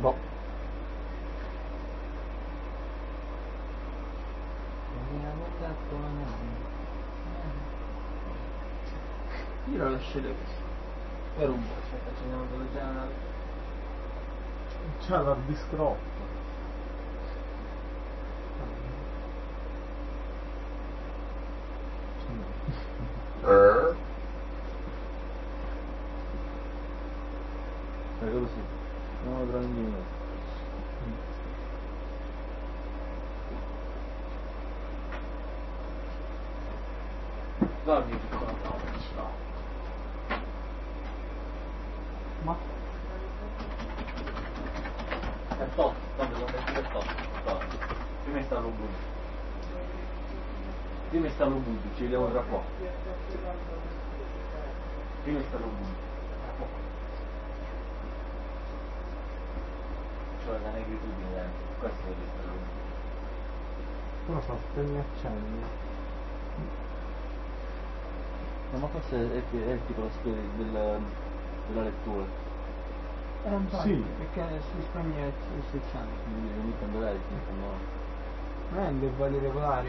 Boh. Io lo lascerei così. Per un po', aspetta, ce ne avevo già una. C'ha l'hard disk rotto. Quello sì, non lo prendo in mezzo. Dormi piccola no. Ma? È top, tanto sono messo per top. Prima installo Ubuntu. Ci vediamo tra poco. Prima installo Ubuntu. Tra poco. Cioè la negritude, questo è l'installo Ubuntu. Però fa spegni e accendi. No, ma forse è tipo la scheda della lettura. Sì. Perché si spegne e si accende. Quindi non mi cambiare, mi fanno. Non è dei valori regolari?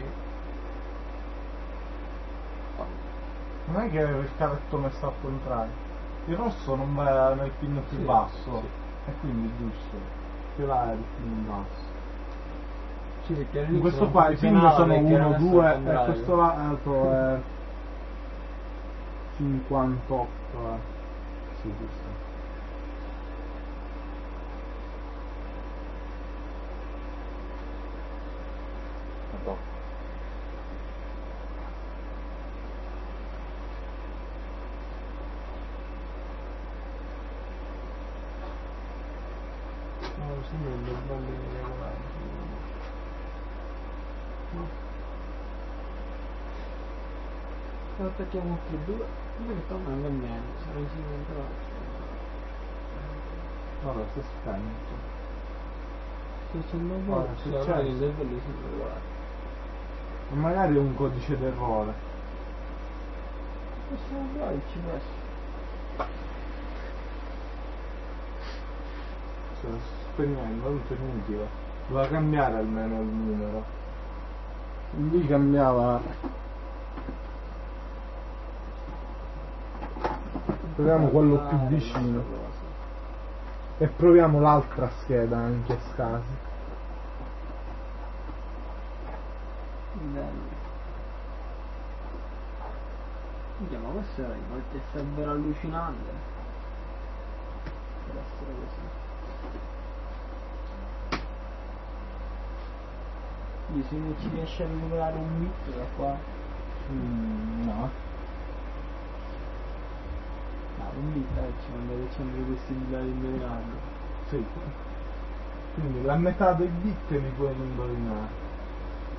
Non è che il cavetto messo al contrario. Il rosso non va nel pin più basso. Sì. E quindi è giusto. Che là è il pin basso. Sì, perché In questo qua i pin sono 1, 2 e questo lato è 58. Sì, giusto. Dopo. No, sì, non dei valori regolari. Lo attacchiamo tutti e due. Dove sta andando bene? Sarà incidente Allora, si è spento. se c'è un nuovo Ora, c'è successo. il livello regolare. E magari è un codice d'errore. Possiamo provare, ci può essere. Cioè, spegnendo, non c'è inutile. Doveva cambiare almeno il numero. Lui cambiava. Proviamo quello più vicino. E proviamo l'altra scheda in questo caso. Bello. Minchia, ma questo è qualche server allucinante. Per essere così. Quindi se non ci riesce a recuperare un bit da qua. No. No, un bit ci mandate sempre possibilità di indovinarlo. Sì. Quindi la metà dei bit li puoi indovinare.